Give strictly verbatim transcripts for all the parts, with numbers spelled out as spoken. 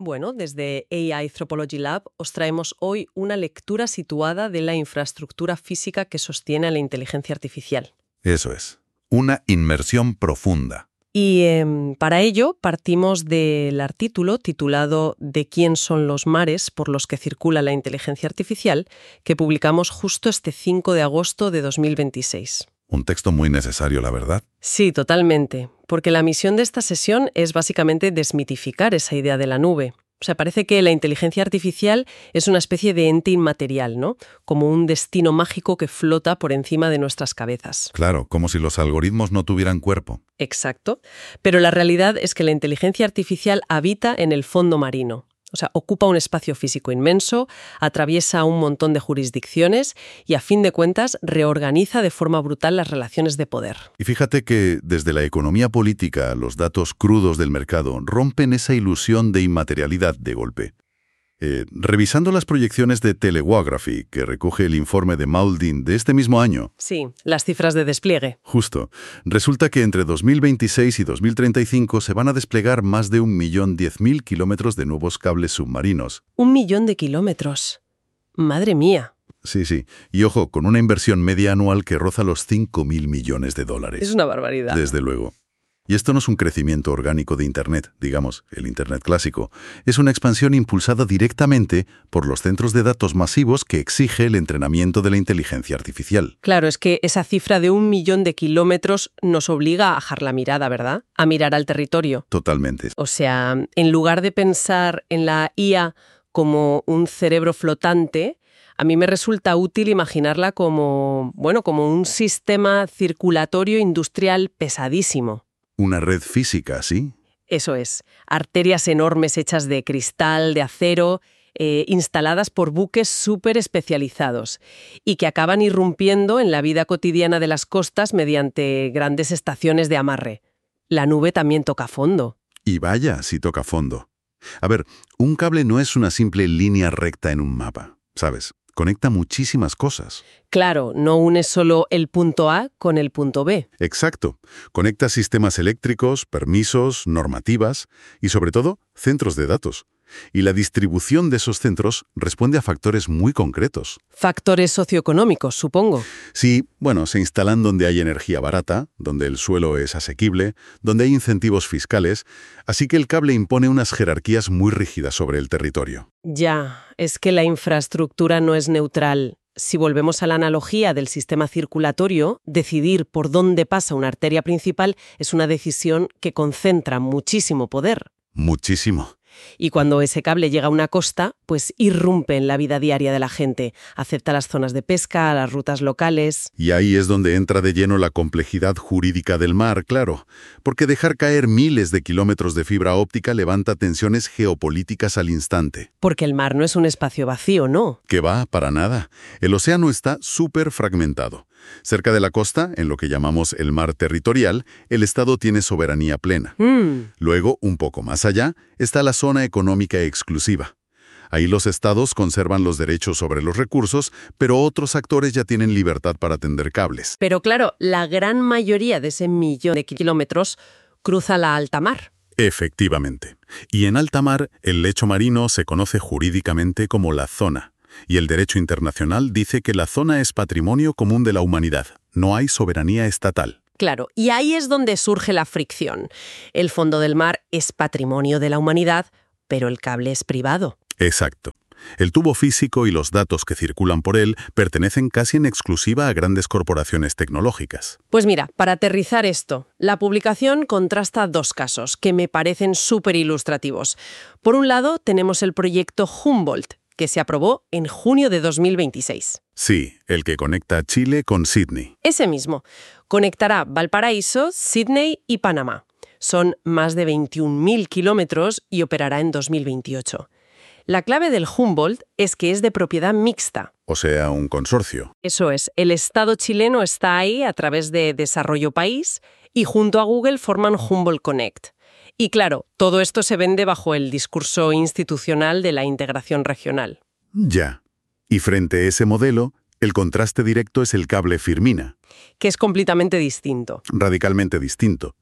Bueno, desde A I Anthropology Lab os traemos hoy una lectura situada de la infraestructura física que sostiene a la inteligencia artificial. Eso es, una inmersión profunda. Y eh, para ello partimos del artículo titulado ¿De quién son los mares por los que circula la inteligencia artificial?, que publicamos justo este cinco de agosto de dos mil veintiséis. Un texto muy necesario, la verdad. Sí, totalmente, porque la misión de esta sesión es básicamente desmitificar esa idea de la nube. O sea, parece que la inteligencia artificial es una especie de ente inmaterial, ¿no? Como un destino mágico que flota por encima de nuestras cabezas. Claro, como si los algoritmos no tuvieran cuerpo. Exacto. Pero la realidad es que la inteligencia artificial habita en el fondo marino. O sea, ocupa un espacio físico inmenso, atraviesa un montón de jurisdicciones y, a fin de cuentas, reorganiza de forma brutal las relaciones de poder. Y fíjate que, desde la economía política, los datos crudos del mercado rompen esa ilusión de inmaterialidad de golpe. Eh, revisando las proyecciones de Telegraphy, que recoge el informe de Mauldin de este mismo año. Sí, las cifras de despliegue. Justo. Resulta que entre dos mil veintiséis y dos mil treinta y cinco se van a desplegar más de un millón diez mil kilómetros de nuevos cables submarinos. Un millón de kilómetros. ¡Madre mía! Sí, sí. Y ojo, con una inversión media anual que roza los cinco mil millones de dólares. Es una barbaridad. Desde luego. Y esto no es un crecimiento orgánico de Internet, digamos, el Internet clásico. Es una expansión impulsada directamente por los centros de datos masivos que exige el entrenamiento de la inteligencia artificial. Claro, es que esa cifra de un millón de kilómetros nos obliga a bajar la mirada, ¿verdad? A mirar al territorio. Totalmente. O sea, en lugar de pensar en la I A como un cerebro flotante, a mí me resulta útil imaginarla como, bueno, como un sistema circulatorio industrial pesadísimo. Una red física, ¿sí? Eso es. Arterias enormes hechas de cristal, de acero, eh, instaladas por buques súper especializados y que acaban irrumpiendo en la vida cotidiana de las costas mediante grandes estaciones de amarre. La nube también toca fondo. Y vaya, si toca fondo. A ver, un cable no es una simple línea recta en un mapa, ¿sabes? Conecta muchísimas cosas. Claro, no une solo el punto A con el punto B. Exacto. Conecta sistemas eléctricos, permisos, normativas y, sobre todo, centros de datos. Y la distribución de esos centros responde a factores muy concretos. Factores socioeconómicos, supongo. Sí, bueno, se instalan donde hay energía barata, donde el suelo es asequible, donde hay incentivos fiscales, así que el cable impone unas jerarquías muy rígidas sobre el territorio. Ya, es que la infraestructura no es neutral. Si volvemos a la analogía del sistema circulatorio, decidir por dónde pasa una arteria principal es una decisión que concentra muchísimo poder. Muchísimo. Y cuando ese cable llega a una costa, pues irrumpe en la vida diaria de la gente, acepta las zonas de pesca, las rutas locales. Y ahí es donde entra de lleno la complejidad jurídica del mar, claro, porque dejar caer miles de kilómetros de fibra óptica levanta tensiones geopolíticas al instante. Porque el mar no es un espacio vacío, ¿no? Que va, para nada. El océano está súper fragmentado. Cerca de la costa, en lo que llamamos el mar territorial, el Estado tiene soberanía plena. Mm. Luego, un poco más allá, está la zona económica exclusiva. Ahí los estados conservan los derechos sobre los recursos, pero otros actores ya tienen libertad para tender cables. Pero claro, la gran mayoría de ese millón de kilómetros cruza la alta mar. Efectivamente. Y en alta mar, el lecho marino se conoce jurídicamente como la zona. Y el derecho internacional dice que la zona es patrimonio común de la humanidad. No hay soberanía estatal. Claro, y ahí es donde surge la fricción. El fondo del mar es patrimonio de la humanidad, pero el cable es privado. Exacto. El tubo físico y los datos que circulan por él pertenecen casi en exclusiva a grandes corporaciones tecnológicas. Pues mira, para aterrizar esto, la publicación contrasta dos casos que me parecen súper ilustrativos. Por un lado, tenemos el proyecto Humboldt, que se aprobó en junio de dos mil veintiséis. Sí, el que conecta Chile con Sydney. Ese mismo. Conectará Valparaíso, Sydney y Panamá. Son más de veintiún mil kilómetros y operará en dos mil veintiocho. La clave del Humboldt es que es de propiedad mixta. O sea, un consorcio. Eso es, el Estado chileno está ahí a través de Desarrollo País y junto a Google forman Humboldt Connect. Y claro, todo esto se vende bajo el discurso institucional de la integración regional. Ya. Y frente a ese modelo, el contraste directo es el cable Firmina. Que es completamente distinto. Radicalmente distinto.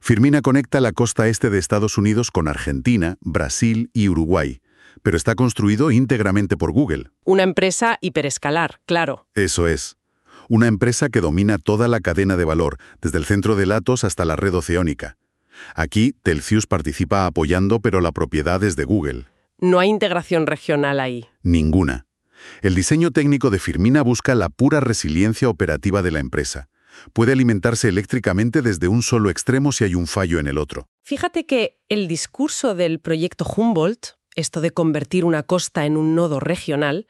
Firmina conecta la costa este de Estados Unidos con Argentina, Brasil y Uruguay, pero está construido íntegramente por Google. Una empresa hiperescalar, claro. Eso es. Una empresa que domina toda la cadena de valor, desde el centro de datos hasta la red oceánica. Aquí, Telxius participa apoyando, pero la propiedad es de Google. No hay integración regional ahí. Ninguna. El diseño técnico de Firmina busca la pura resiliencia operativa de la empresa. Puede alimentarse eléctricamente desde un solo extremo si hay un fallo en el otro. Fíjate que el discurso del proyecto Humboldt, esto de convertir una costa en un nodo regional,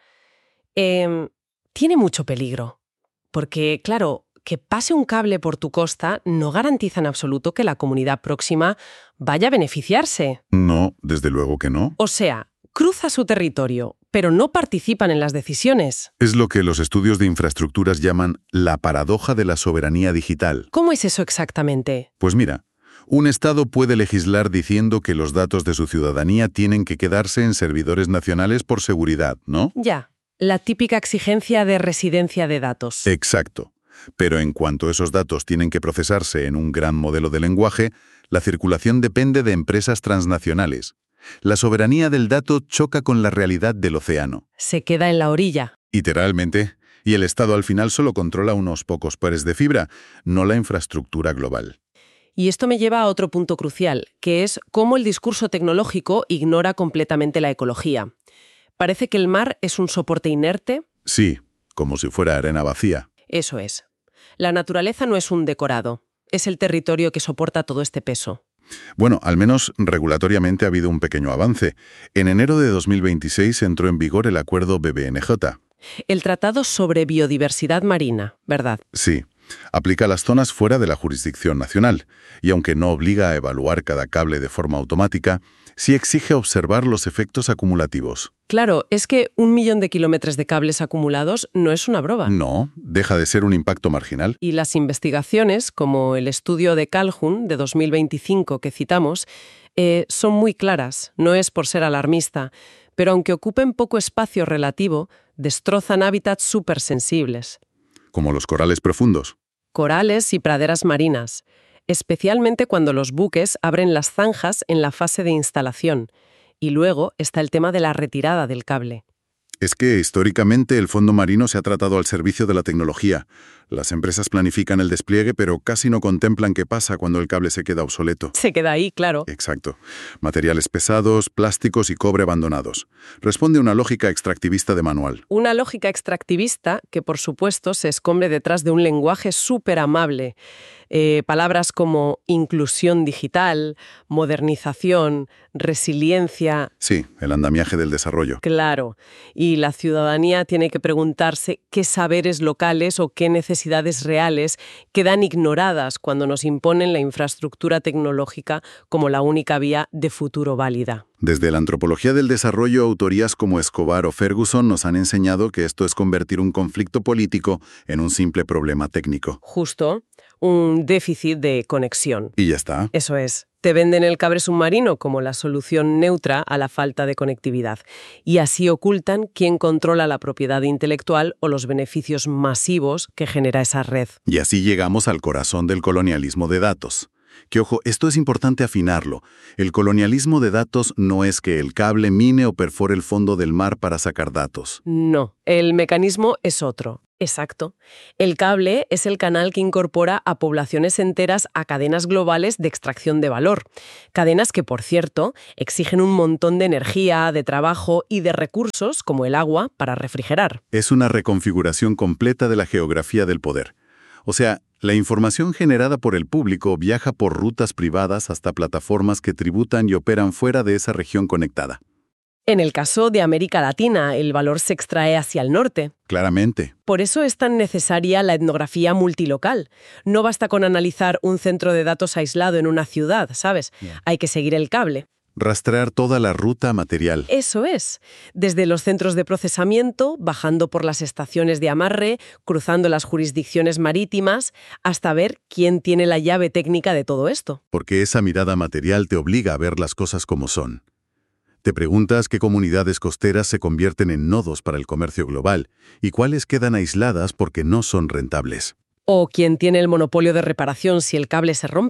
eh, tiene mucho peligro. Porque, claro, que pase un cable por tu costa no garantiza en absoluto que la comunidad próxima vaya a beneficiarse. No, desde luego que no. O sea, cruza su territorio, pero no participan en las decisiones. Es lo que los estudios de infraestructuras llaman la paradoja de la soberanía digital. ¿Cómo es eso exactamente? Pues mira, un Estado puede legislar diciendo que los datos de su ciudadanía tienen que quedarse en servidores nacionales por seguridad, ¿no? Ya, la típica exigencia de residencia de datos. Exacto. Pero en cuanto esos datos tienen que procesarse en un gran modelo de lenguaje, la circulación depende de empresas transnacionales. La soberanía del dato choca con la realidad del océano. Se queda en la orilla. Literalmente. Y el Estado al final solo controla unos pocos pares de fibra, no la infraestructura global. Y esto me lleva a otro punto crucial, que es cómo el discurso tecnológico ignora completamente la ecología. Parece que el mar es un soporte inerte. Sí, como si fuera arena vacía. Eso es. La naturaleza no es un decorado, es el territorio que soporta todo este peso. Bueno, al menos regulatoriamente ha habido un pequeño avance. En enero de dos mil veintiséis entró en vigor el acuerdo B B N J. El Tratado sobre Biodiversidad Marina, ¿verdad? Sí. Aplica a las zonas fuera de la jurisdicción nacional, y aunque no obliga a evaluar cada cable de forma automática, sí exige observar los efectos acumulativos. Claro, es que un millón de kilómetros de cables acumulados no es una broma. No, deja de ser un impacto marginal. Y las investigaciones, como el estudio de Calhoun de dos mil veinticinco que citamos, eh, son muy claras, no es por ser alarmista, pero aunque ocupen poco espacio relativo, destrozan hábitats supersensibles. Como los corales profundos. Corales y praderas marinas, especialmente cuando los buques abren las zanjas en la fase de instalación. Y luego está el tema de la retirada del cable. Es que históricamente el fondo marino se ha tratado al servicio de la tecnología. Las empresas planifican el despliegue, pero casi no contemplan qué pasa cuando el cable se queda obsoleto. Se queda ahí, claro. Exacto. Materiales pesados, plásticos y cobre abandonados. Responde a una lógica extractivista de manual. Una lógica extractivista que, por supuesto, se esconde detrás de un lenguaje súper amable. Eh, palabras como inclusión digital, modernización, resiliencia. Sí, el andamiaje del desarrollo. Claro. Y la ciudadanía tiene que preguntarse qué saberes locales o qué necesidades reales quedan ignoradas cuando nos imponen la infraestructura tecnológica como la única vía de futuro válida. Desde la antropología del desarrollo, autorías como Escobar o Ferguson nos han enseñado que esto es convertir un conflicto político en un simple problema técnico. Justo, un déficit de conexión. Y ya está. Eso es. Te venden el cable submarino como la solución neutra a la falta de conectividad. Y así ocultan quién controla la propiedad intelectual o los beneficios masivos que genera esa red. Y así llegamos al corazón del colonialismo de datos. Que ojo, esto es importante afinarlo. El colonialismo de datos no es que el cable mine o perfore el fondo del mar para sacar datos. No, el mecanismo es otro. Exacto. El cable es el canal que incorpora a poblaciones enteras a cadenas globales de extracción de valor. Cadenas que, por cierto, exigen un montón de energía, de trabajo y de recursos, como el agua, para refrigerar. Es una reconfiguración completa de la geografía del poder. O sea, la información generada por el público viaja por rutas privadas hasta plataformas que tributan y operan fuera de esa región conectada. En el caso de América Latina, el valor se extrae hacia el norte. Claramente. Por eso es tan necesaria la etnografía multilocal. No basta con analizar un centro de datos aislado en una ciudad, ¿sabes? Yeah. Hay que seguir el cable. Rastrear toda la ruta material. Eso es. Desde los centros de procesamiento, bajando por las estaciones de amarre, cruzando las jurisdicciones marítimas, hasta ver quién tiene la llave técnica de todo esto. Porque esa mirada material te obliga a ver las cosas como son. Te preguntas qué comunidades costeras se convierten en nodos para el comercio global y cuáles quedan aisladas porque no son rentables. O quién tiene el monopolio de reparación si el cable se rompe.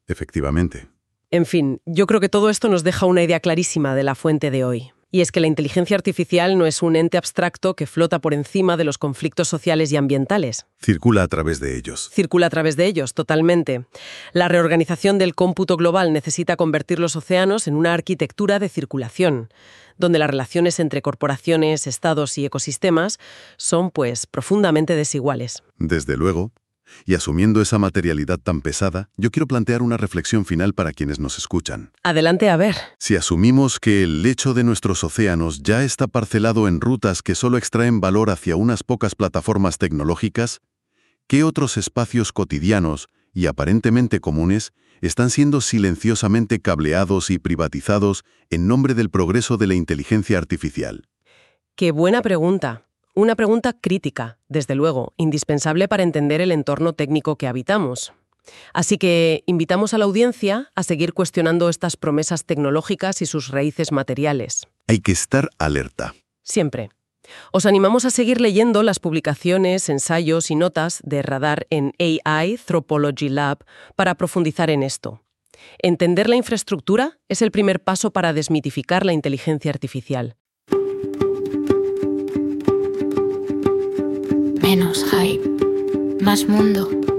Efectivamente. En fin, yo creo que todo esto nos deja una idea clarísima de la fuente de hoy. Y es que la inteligencia artificial no es un ente abstracto que flota por encima de los conflictos sociales y ambientales. Circula a través de ellos. Circula a través de ellos, totalmente. La reorganización del cómputo global necesita convertir los océanos en una arquitectura de circulación, donde las relaciones entre corporaciones, estados y ecosistemas son, pues, profundamente desiguales. Desde luego. Y asumiendo esa materialidad tan pesada, yo quiero plantear una reflexión final para quienes nos escuchan. Adelante, a ver. Si asumimos que el lecho de nuestros océanos ya está parcelado en rutas que solo extraen valor hacia unas pocas plataformas tecnológicas, ¿qué otros espacios cotidianos y aparentemente comunes están siendo silenciosamente cableados y privatizados en nombre del progreso de la inteligencia artificial? Qué buena pregunta. Una pregunta crítica, desde luego, indispensable para entender el entorno técnico que habitamos. Así que invitamos a la audiencia a seguir cuestionando estas promesas tecnológicas y sus raíces materiales. Hay que estar alerta. Siempre. Os animamos a seguir leyendo las publicaciones, ensayos y notas de Radar en A I Anthropology Lab para profundizar en esto. Entender la infraestructura es el primer paso para desmitificar la inteligencia artificial. Menos hype, más mundo.